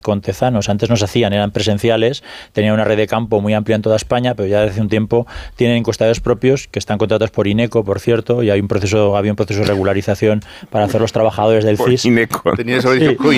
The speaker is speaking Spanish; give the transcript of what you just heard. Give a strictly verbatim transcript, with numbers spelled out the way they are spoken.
con Tezanos. Antes no se hacían, eran presenciales, tenían una red de campo muy amplia en toda España, pero ya desde hace un tiempo tienen encuestadores propios que están contratados por INECO, por cierto, y hay un proceso, había un proceso de regularización para hacer los trabajadores del por C I S. INECO. Sí,